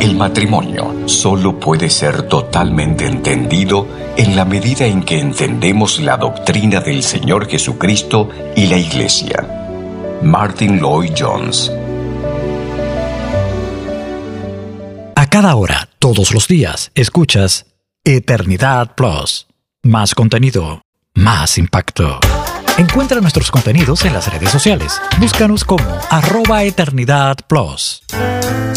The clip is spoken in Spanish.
El matrimonio solo puede ser totalmente entendido en la medida en que entendemos la doctrina del Señor Jesucristo y la Iglesia. Martin Lloyd-Jones. A cada hora, todos los días, escuchas Eternidad Plus. Más contenido, más impacto. Encuentra nuestros contenidos en las redes sociales. Búscanos como @EternidadPlus.